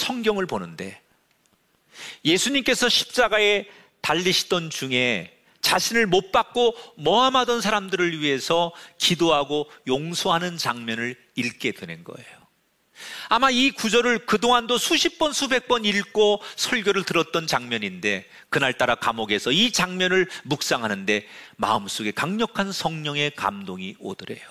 성경을 보는데 예수님께서 십자가에 달리시던 중에 자신을 못 박고 모함하던 사람들을 위해서 기도하고 용서하는 장면을 읽게 되는 거예요. 아마 이 구절을 그동안도 수십 번 수백 번 읽고 설교를 들었던 장면인데 그날따라 감옥에서 이 장면을 묵상하는데 마음속에 강력한 성령의 감동이 오더래요.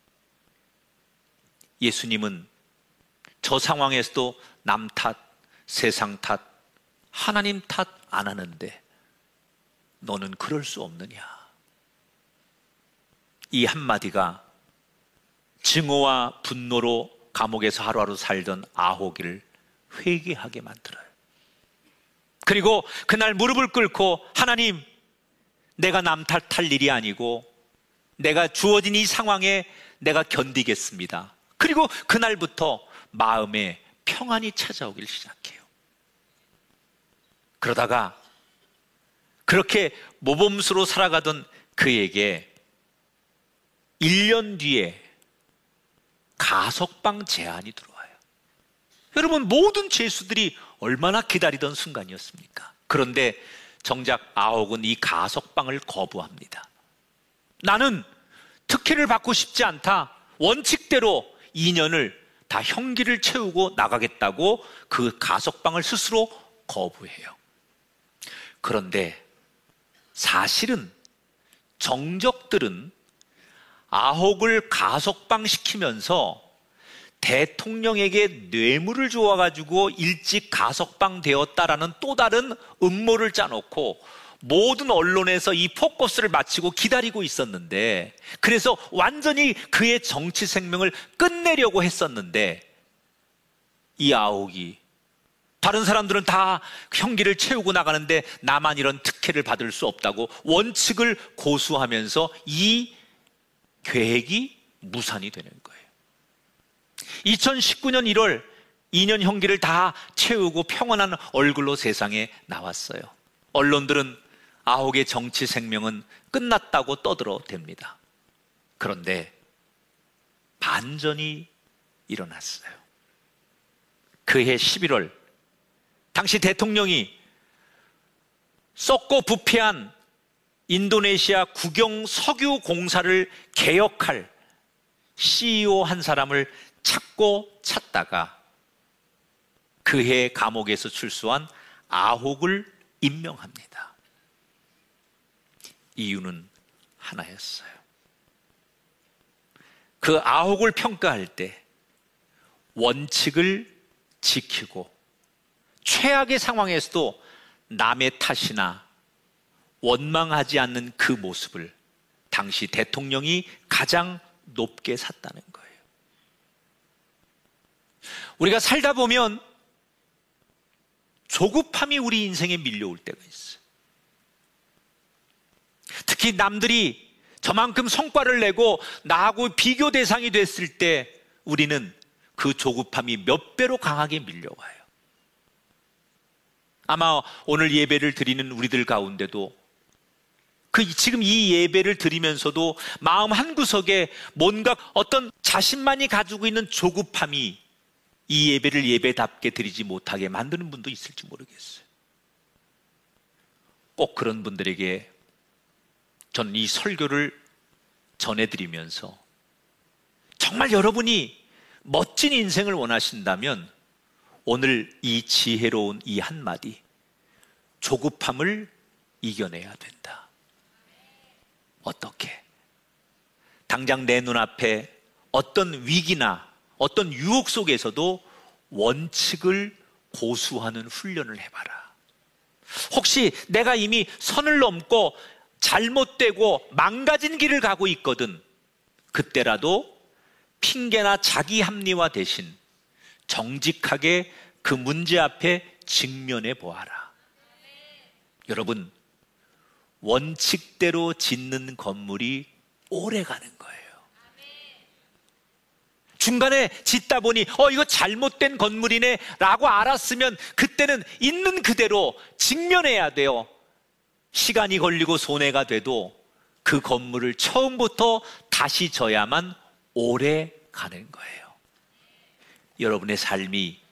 예수님은 저 상황에서도 남 탓, 세상 탓, 하나님 탓 안 하는데 너는 그럴 수 없느냐. 이 한마디가 증오와 분노로 감옥에서 하루하루 살던 아호기를 회개하게 만들어요. 그리고 그날 무릎을 꿇고 하나님, 내가 남 탓할 일이 아니고 내가 주어진 이 상황에 내가 견디겠습니다. 그리고 그날부터 마음에 평안이 찾아오길 시작해요. 그러다가 그렇게 모범수로 살아가던 그에게 1년 뒤에 가석방 제안이 들어와요. 여러분, 모든 죄수들이 얼마나 기다리던 순간이었습니까? 그런데 정작 아옥은 이 가석방을 거부합니다. 나는 특혜를 받고 싶지 않다. 원칙대로 2년을 다 형기를 채우고 나가겠다고 그 가석방을 스스로 거부해요. 그런데 사실은 정적들은 아옥을 가석방 시키면서 대통령에게 뇌물을 주어가지고 일찍 가석방 되었다라는 또 다른 음모를 짜놓고 모든 언론에서 이 포커스를 맞추고 기다리고 있었는데, 그래서 완전히 그의 정치 생명을 끝내려고 했었는데, 이 아옥이 다른 사람들은 다 형기를 채우고 나가는데 나만 이런 특혜를 받을 수 없다고 원칙을 고수하면서 이 계획이 무산이 되는 거예요. 2019년 1월 2년 형기를 다 채우고 평온한 얼굴로 세상에 나왔어요. 언론들은 아옥의 정치 생명은 끝났다고 떠들어댑니다. 그런데 반전이 일어났어요. 그해 11월 당시 대통령이 썩고 부패한 인도네시아 국영 석유 공사를 개혁할 CEO 한 사람을 찾다가 그해 감옥에서 출소한 아옥을 임명합니다. 이유는 하나였어요. 그 아옥을 평가할 때 원칙을 지키고 최악의 상황에서도 남의 탓이나 원망하지 않는 그 모습을 당시 대통령이 가장 높게 샀다는 거예요. 우리가 살다 보면 조급함이 우리 인생에 밀려올 때가 있어요. 특히 남들이 저만큼 성과를 내고 나하고 비교 대상이 됐을 때 우리는 그 조급함이 몇 배로 강하게 밀려와요. 아마 오늘 예배를 드리는 우리들 가운데도 지금 이 예배를 드리면서도 마음 한구석에 뭔가 어떤 자신만이 가지고 있는 조급함이 이 예배를 예배답게 드리지 못하게 만드는 분도 있을지 모르겠어요. 꼭 그런 분들에게 저는 이 설교를 전해드리면서 정말 여러분이 멋진 인생을 원하신다면 오늘 이 지혜로운 이 한마디, 조급함을 이겨내야 된다. 어떻게? 당장 내 눈앞에 어떤 위기나 어떤 유혹 속에서도 원칙을 고수하는 훈련을 해봐라. 혹시 내가 이미 선을 넘고 잘못되고 망가진 길을 가고 있거든. 그때라도 핑계나 자기 합리화 대신 정직하게 그 문제 앞에 직면해 보아라. 여러분, 원칙대로 짓는 건물이 오래 가는 거예요. 중간에 짓다 보니 이거 잘못된 건물이네 라고 알았으면 그때는 있는 그대로 직면해야 돼요. 시간이 걸리고 손해가 돼도 그 건물을 처음부터 다시 져야만 오래 가는 거예요. 여러분의 삶이